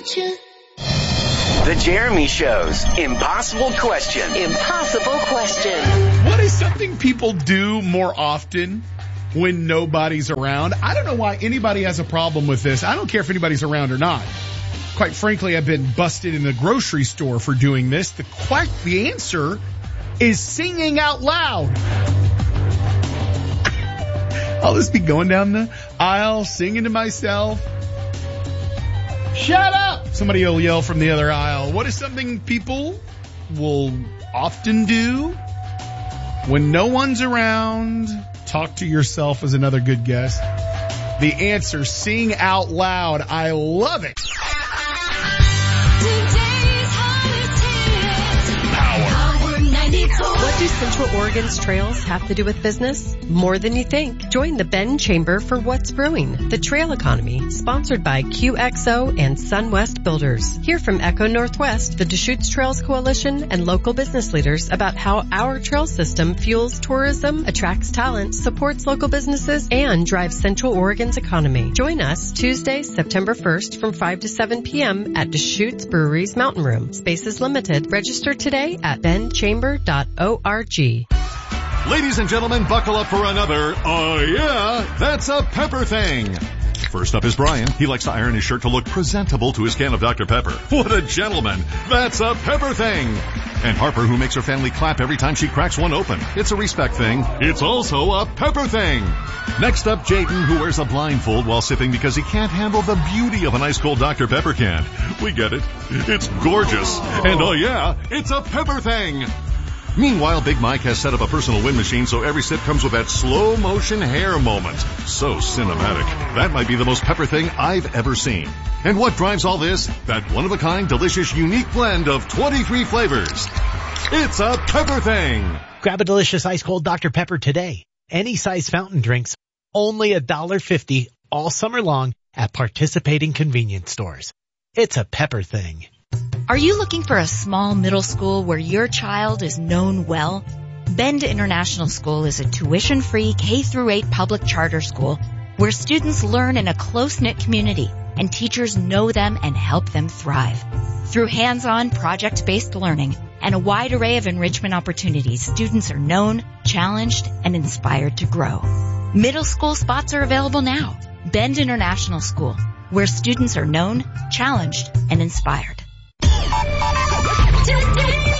question. The Jeremy Show's Impossible Question. Impossible question. What is something people do more often when nobody's around? I don't know why anybody has a problem with this. I don't care if anybody's around or not. Quite frankly, I've been busted in the grocery store for doing this. The answer is singing out loud. I'll just be going down the aisle, singing to myself. Shut up! Somebody will yell from the other aisle. What is something people will often do when no one's around? Talk to yourself is another good guess. The answer, sing out loud. I love it. What do Central Oregon's trails have to do with business? More than you think. Join the Bend Chamber for What's Brewing, the trail economy, sponsored by QXO and SunWest Builders. Hear from Echo Northwest, the Deschutes Trails Coalition, and local business leaders about how our trail system fuels tourism, attracts talent, supports local businesses, and drives Central Oregon's economy. Join us Tuesday, September 1st from 5 to 7 p.m. at Deschutes Brewery's Mountain Room. Space is limited. Register today at bendchamber.org. Ladies and gentlemen, buckle up for another, that's a Pepper thing. First up is Brian. He likes to iron his shirt to look presentable to his can of Dr. Pepper. What a gentleman. That's a Pepper thing. And Harper, who makes her family clap every time she cracks one open. It's a respect thing. It's also a Pepper thing. Next up, Jaden, who wears a blindfold while sipping because he can't handle the beauty of an ice cold Dr. Pepper can. We get it. It's gorgeous. And it's a Pepper thing. Meanwhile, Big Mike has set up a personal wind machine so every sip comes with that slow motion hair moment. So cinematic. That might be the most Pepper thing I've ever seen. And what drives all this? That one-of-a-kind, delicious, unique blend of 23 flavors. It's a Pepper thing. Grab a delicious ice-cold Dr. Pepper today. Any size fountain drinks, only $1.50 all summer long at participating convenience stores. It's a Pepper thing. Are you looking for a small middle school where your child is known well? Bend International School is a tuition-free K-8 public charter school where students learn in a close-knit community and teachers know them and help them thrive. Through hands-on project-based learning and a wide array of enrichment opportunities, students are known, challenged, and inspired to grow. Middle school spots are available now. Bend International School, where students are known, challenged, and inspired. Today